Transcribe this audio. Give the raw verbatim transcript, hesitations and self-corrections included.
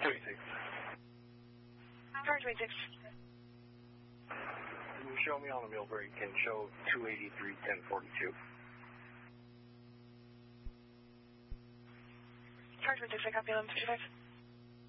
twenty-six. Car twenty-six. You show me on the mill break and show two eighty-three, ten forty-two. Car twenty-six, I copy eleven fifty-five.